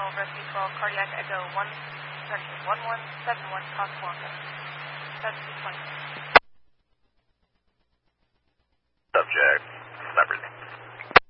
National Rescue 12, Cardiac Echo 1171 Casablanca. That's 220.